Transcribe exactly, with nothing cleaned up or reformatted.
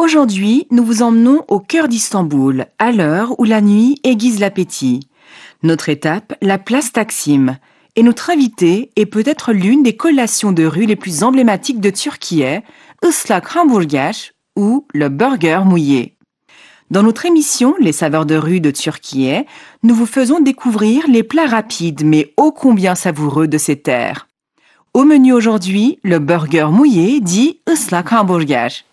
Aujourd'hui, nous vous emmenons au cœur d'Istanbul, à l'heure où la nuit aiguise l'appétit. Notre étape, la place Taksim. Et notre invitée est peut-être l'une des collations de rue les plus emblématiques de Turquie, Islak Hamburger ou le burger mouillé. Dans notre émission Les saveurs de rue de Turquie, nous vous faisons découvrir les plats rapides mais ô combien savoureux de ces terres. Au menu aujourd'hui, le burger mouillé dit Islak Hamburger.